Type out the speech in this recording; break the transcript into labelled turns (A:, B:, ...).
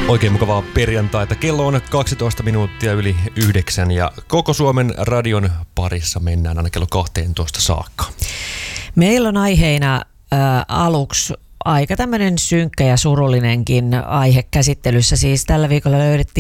A: Oikein mukavaa perjantaita. Kello on 12 minuuttia yli 9 ja koko Suomen radion parissa mennään aina kello 12 saakka.
B: Meillä on aiheina aluksi aika tämmöinen synkkä ja surullinenkin aihe käsittelyssä. Siis tällä viikolla löydettiin